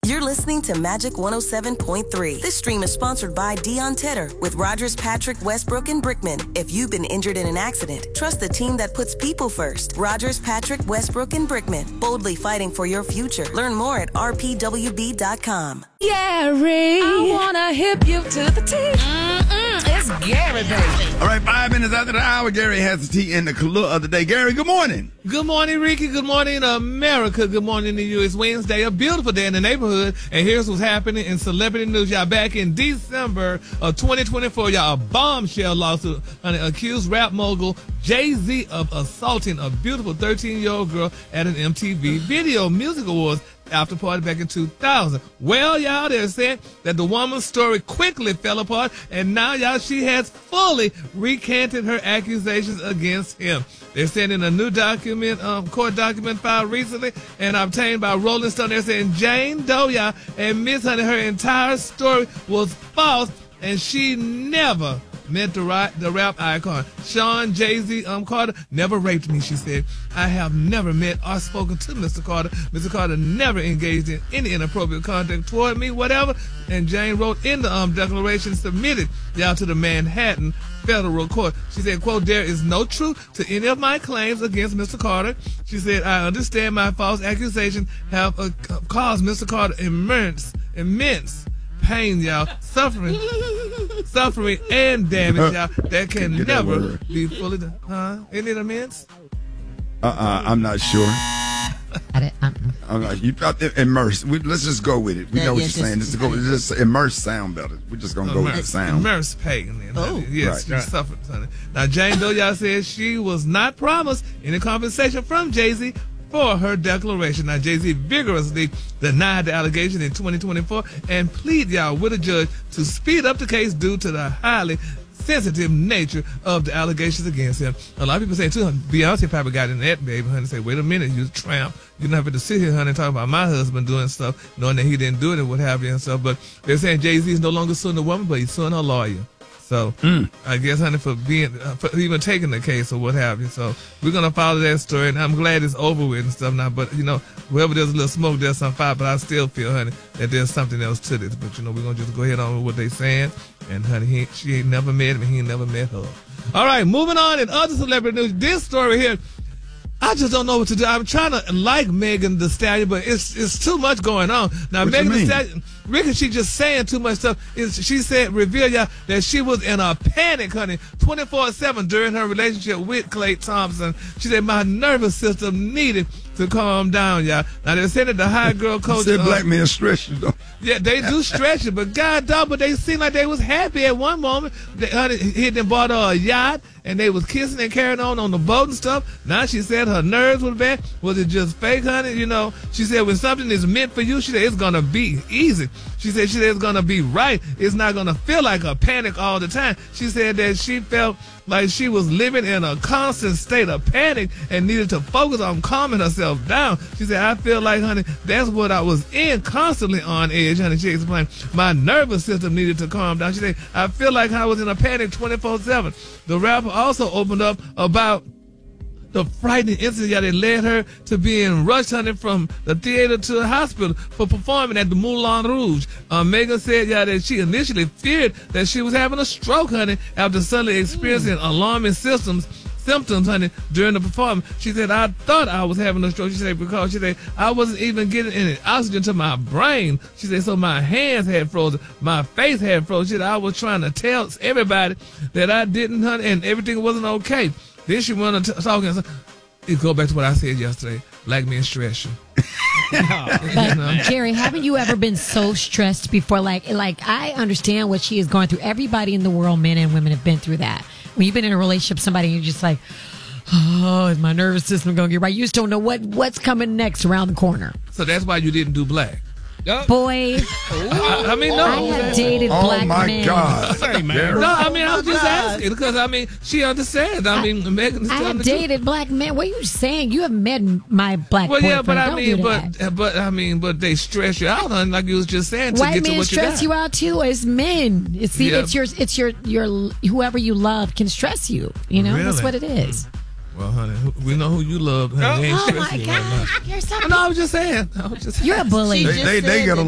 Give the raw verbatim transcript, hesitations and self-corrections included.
You're listening to Magic one oh seven point three. This stream is sponsored by Dion Tedder with Rogers, Patrick, Westbrook, and Brickman. If you've been injured in an accident, trust the team that puts people first. Rogers, Patrick, Westbrook, and Brickman. Boldly fighting for your future. Learn more at r p w b dot com. Gary, I wanna hip you to the tea. Mm-mm, it's Gary, baby. All right, five minutes after the hour, Gary has the tea in the clue of the day. Gary, good morning. Good morning, Ricky. Good morning, America. Good morning to you. It's Wednesday, a beautiful day in the neighborhood. And here's what's happening in celebrity news. Y'all, back in December of twenty twenty-four, y'all, a bombshell lawsuit on the accused rap mogul Jay-Z of assaulting a beautiful thirteen-year-old girl at an M T V Video Music Awards after party back in two thousand. Well, y'all, they're saying that the woman's story quickly fell apart, and now, y'all, she has fully recanted her accusations against him. They're saying in a new document, um, court document filed recently and obtained by Rolling Stone, they're saying Jane Doe, y'all, admits, honey, her entire story was false, and she never met the, rap, the rap icon. Sean Jay-Z um, Carter never raped me, she said. I have never met or spoken to Mister Carter. Mister Carter never engaged in any inappropriate conduct toward me, whatever. And Jane wrote in the um, declaration submitted y'all to the Manhattan Federal Court. She said, quote, there is no truth to any of my claims against Mister Carter. She said, I understand my false accusations have uh, caused Mister Carter immense, immense pain, y'all, suffering, suffering and damage, y'all, that can Get never that be fully done. Huh? Isn't it immense? Uh-uh, I'm not sure. I didn't, um, I'm not, you thought immersed. We, let's just go with it. We Yeah, know what yeah, you're just- saying. Just go. Just immersed sound better. We're just gonna go with the sound. Immense pain. Then, honey. Oh. Yes, Right. she Right. suffered, honey. Now, Jane Doe, y'all, said she was not promised any compensation from Jay-Z for her declaration. Now, Jay-Z vigorously denied the allegation in twenty twenty-four and plead, y'all, with a judge to speed up the case due to the highly sensitive nature of the allegations against him. A lot of people say, too, Beyonce probably got in that, baby, honey, say, wait a minute, you tramp. You don't have to sit here, honey, and talk about my husband doing stuff, knowing that he didn't do it and what have you and stuff. But they're saying Jay-Z is no longer suing the woman, but he's suing her lawyer. So Mm. I guess, honey, for being, uh, for even taking the case or what have you. So we're gonna follow that story, and I'm glad it's over with and stuff now. But you know, wherever there's a little smoke, there's some fire. But I still feel, honey, that there's something else to this. But you know, we're gonna just go ahead on with what they saying. And honey, he, she ain't never met him, and he ain't never met her. All right, moving on in other celebrity news. This story here, I just don't know what to do. I'm trying to like Megan Thee Stallion, but it's it's too much going on. Now, What Megan you Thee mean? Stallion, Ricky, she just saying too much stuff. Is she said, reveal y'all that she was in a panic, honey, twenty-four seven during her relationship with Clay Thompson. She said, my nervous system needed to calm down, y'all. Now, they're saying that the high girl You coach. said uh, black men stress you, though. Yeah, they do stretch it, but God dog, but they seemed like they was happy at one moment. They, honey, he had them bought her a yacht, and they was kissing and carrying on on the boat and stuff. Now she said her nerves were bad. Was it just fake, honey? You know, she said when something is meant for you, she said it's gonna be easy. She said she said it's gonna be right. It's not gonna feel like a panic all the time. She said that she felt like she was living in a constant state of panic and needed to focus on calming herself down. She said, I feel like, honey, that's what I was in, constantly on edge, honey. She explained, my nervous system needed to calm down. She said, I feel like I was in a panic twenty-four seven. The rapper also opened up about the frightening incident that led her to being rushed, honey, from the theater to the hospital for performing at the Moulin Rouge. Uh, Megan said, yeah, that she initially feared that she was having a stroke, honey, after suddenly experiencing alarming symptoms, symptoms, honey, during the performance. She said, I thought I was having a stroke. She said, because she said, I wasn't even getting any oxygen to my brain. She said, so my hands had frozen, my face had frozen. She said, I was trying to tell everybody that I didn't, honey, and everything wasn't okay. Then she went to talk and it go back to what I said yesterday. Black men stress you. But Jerry, haven't you ever been so stressed before? Like, like I understand what she is going through. Everybody in the world, men and women, have been through that. When you've been in a relationship with somebody, you're just like, oh, is my nervous system going to get right? You just don't know what what's coming next around the corner. So that's why you didn't do black. Boy, I, I mean, no. I have dated Oh, black my men. God. Sorry, man. Gary. No, I mean, I'm just asking because, I mean, she understands. I mean, Megan is I telling have the truth. dated black men. What are you saying? You have met my black Well, yeah, boyfriend. but I Don't mean, do but that. but I mean, but they stress you out, honey, like you was just saying, to White get to men what you stress got. you out too. It's men. It's see, Yeah. it's your, it's your, your whoever you love can stress you. You know, that's Really? what it is. Well, honey, we know who you love. Honey. They ain't Oh stressing my you right now. gosh, you're so. No, I was just saying. I was just You're a bully. They, they, they get